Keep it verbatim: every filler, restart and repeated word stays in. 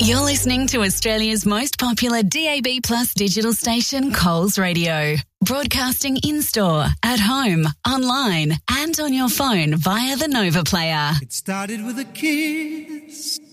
You're listening to Australia's most popular D A B Plus digital station, Coles Radio. Broadcasting in-store, at home, online and on your phone via the Nova Player. It started with a kiss.